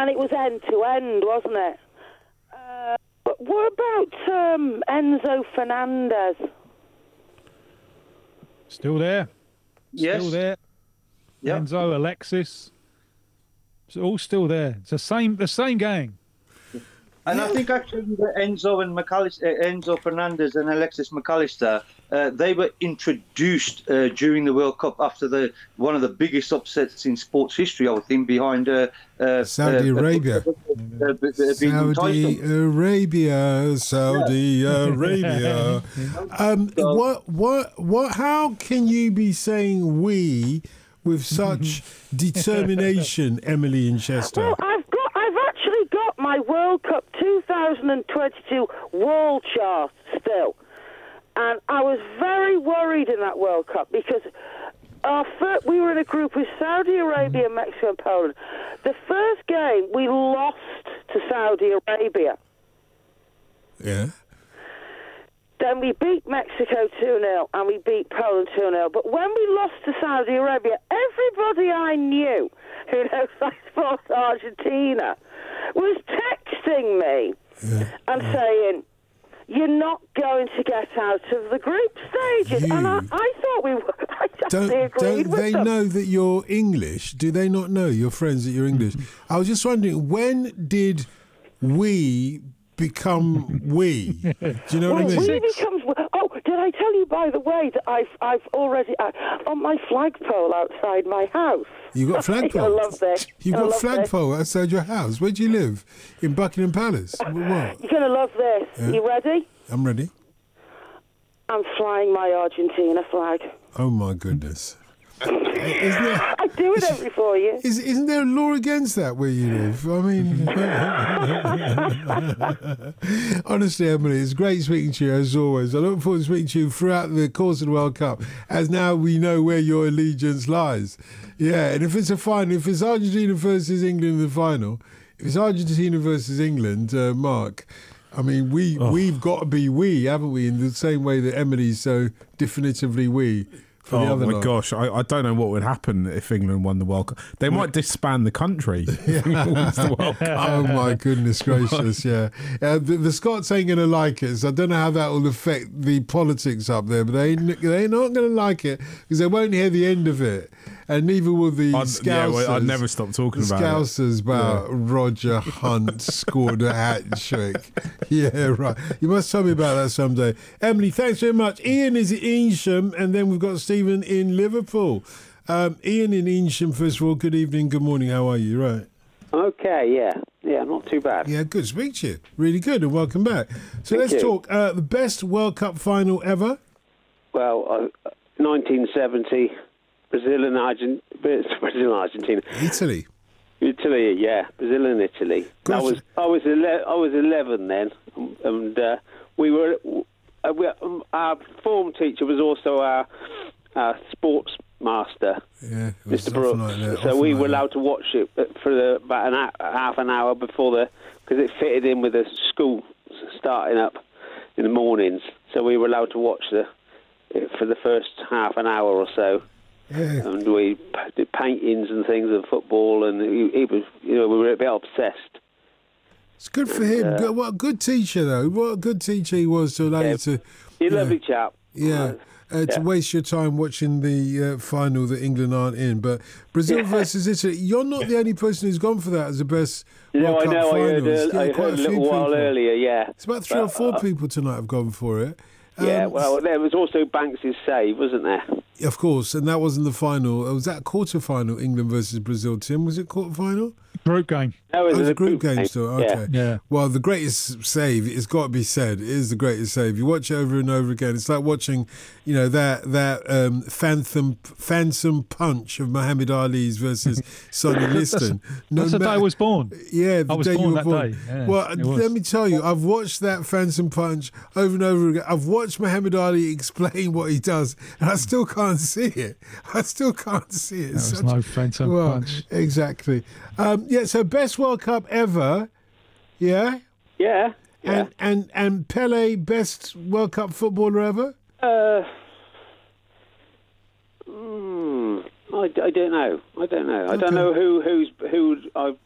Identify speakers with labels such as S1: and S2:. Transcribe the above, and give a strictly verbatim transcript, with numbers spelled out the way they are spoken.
S1: and it was end to end, wasn't it? Uh, but what about um, Enzo Fernandez?
S2: Still there.
S3: Yes.
S2: Still there.
S3: Yep.
S2: Enzo, Alexis. It's all still there. It's the same the same gang.
S3: And I think actually that Enzo and McAllister, Enzo Fernandez and Alexis McAllister, uh, they were introduced uh, during the World Cup after the one of the biggest upsets in sports history, I would think, behind uh, uh,
S4: Saudi
S3: uh,
S4: Arabia.
S3: Uh, uh, uh, uh,
S4: Saudi Arabia, Saudi yeah. Arabia. um,
S3: So,
S4: what, what, what? How can you be saying we with such determination, Emily in Chester?
S1: Well, I've got, I've actually got my World Cup two thousand twenty-two wall chart still, and I was very worried in that World Cup because our first, we were in a group with Saudi Arabia, Mexico, and Poland. The first game we lost to Saudi Arabia.
S4: Yeah.
S1: Then we beat Mexico two nil and we beat Poland two nil. But when we lost to Saudi Arabia, everybody I knew who knows I support Argentina was texting me
S4: yeah.
S1: and yeah. saying, you're not going to get out of the group stages.
S4: You.
S1: And I, I thought we were. I
S4: Don't,
S1: agreed
S4: don't
S1: with
S4: they
S1: them.
S4: know that you're English? Do they not know, your friends, that you're English? I was just wondering, when did we become we? Do you know
S1: well,
S4: what I mean?
S1: we becomes. Oh, did I tell you, by the way, that I've I've already uh, on my flagpole outside my house.
S4: You got flagpole.
S1: I love this.
S4: You
S1: Gonna
S4: got
S1: love
S4: flagpole
S1: this.
S4: outside your house. Where do you live? In Buckingham Palace. What?
S1: You're gonna love this.
S4: Yeah.
S1: You ready?
S4: I'm ready.
S1: I'm flying my Argentina flag.
S4: Oh my goodness. Isn't there,
S1: I do it every four years.
S4: is, isn't there a law against that where you live? I mean, honestly, Emily, it's great speaking to you as always. I look forward to speaking to you throughout the course of the World Cup, as now we know where your allegiance lies. Yeah, and if it's a final, if it's Argentina versus England in the final, if it's Argentina versus England, uh, Mark, I mean, we,
S2: oh.
S4: we've got to be we, haven't we, in the same way that Emily's so definitively we. For the
S5: oh
S4: other
S5: my
S4: night.
S5: gosh, I, I don't know what would happen if England won the World Cup. They might disband the country. the World Cup.
S4: Oh my goodness gracious, yeah. Uh, the, the Scots ain't going to like it, so I don't know how that will affect the politics up there, but they ain't, they're not going to like it because they won't hear the end of it. And neither will the
S5: I'd,
S4: Scousers.
S5: yeah, well, I'd never stop talking
S4: the
S5: about
S4: Scousers
S5: it.
S4: about
S5: Yeah.
S4: Roger Hunt scored a hat trick. Yeah, right. You must tell me about that someday. Emily, thanks very much. Ian is in Eynsham, and then we've got Stephen in Liverpool. Um, Ian in Eynsham, first of all, good evening, good morning. How are you? Right.
S6: Okay, yeah. Yeah, not too bad.
S4: Yeah, good to speak to you. Really good, and welcome back. So
S6: Thank
S4: let's
S6: you.
S4: talk. Uh, the best World Cup final ever?
S6: Well, uh, nineteen seventy, Brazil and Argent- Brazil and Argentina.
S4: Italy.
S6: Italy, yeah, Brazil and Italy.
S4: Gosh.
S6: I was I was ele- I was eleven then, and uh, we were uh, we, um, our form teacher was also our, our sports master,
S4: Yeah, it was
S6: Mister Brooks.
S4: often like that,
S6: so
S4: often
S6: we
S4: like
S6: were
S4: that.
S6: allowed to watch it for the, about an hour, half an hour before the because it fitted in with the school starting up in the mornings. So we were allowed to watch the it for the first half an hour or so.
S4: Yeah.
S6: And we did paintings and things of football, and he, he was, you know, we were a bit obsessed.
S4: It's good for him.
S6: Uh,
S4: Good, what a good teacher, though. What a good teacher he was to allow
S6: Yeah.
S4: you to...
S6: He's a
S4: yeah.
S6: lovely chap.
S4: Yeah. Uh, to
S6: Yeah.
S4: waste your time watching the uh, final that England aren't in. But Brazil
S6: Yeah.
S4: versus Italy, you're not the only person who's gone for that as the best
S6: No,
S4: World
S6: I
S4: Cup
S6: know. I
S4: finals.
S6: heard, uh, I
S4: yeah, quite
S6: heard a
S4: few
S6: little while
S4: people.
S6: earlier, yeah.
S4: It's about three or
S6: But,
S4: four
S6: uh,
S4: people tonight have gone for it.
S6: Yeah,
S4: Um,
S6: well, there was also Banks' save, wasn't there?
S4: Of course, and that wasn't the final. Was that quarter final, England versus Brazil, Tim? Was it quarter final?
S2: Group game.
S6: No,
S4: Oh,
S6: it
S4: it was
S6: a
S4: a group game still. Okay.
S2: Yeah.
S4: Well, the greatest save, it's got to be said, it is the greatest save. You watch it over and over again. It's like watching, you know, that that um, phantom phantom punch of Muhammad Ali's versus Sonny Liston. No
S2: That's the day I
S4: matter-
S2: was born.
S4: Yeah, the
S2: I was
S4: day
S2: born
S4: you were
S2: that
S4: born.
S2: day. Yeah,
S4: well,
S2: it was.
S4: let me tell you, I've watched that phantom punch over and over again. I've watched Muhammad Ali explain what he does, and I still can't see it. I still can't see it.
S2: There was
S4: Such-
S2: no phantom
S4: well,
S2: punch.
S4: Exactly. Um, yeah, so best World Cup ever, yeah?
S6: Yeah. Yeah.
S4: And, and, and Pele, best World Cup footballer ever?
S6: Uh, mm, I, I don't know. I don't know. I don't know who who's who I